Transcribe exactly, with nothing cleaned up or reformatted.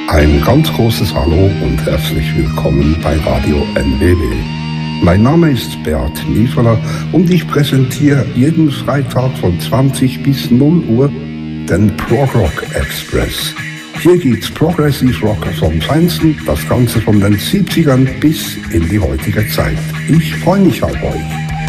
Ein ganz großes Hallo und herzlich willkommen bei Radio N W W. Mein Name ist Bert Niefeler und ich präsentiere jeden Freitag von zwanzig bis null Uhr den Prog Rock Express. Hier gibt's Progressive Rock vom Feinsten, das Ganze von den siebzigern bis in die heutige Zeit. Ich freue mich auf euch.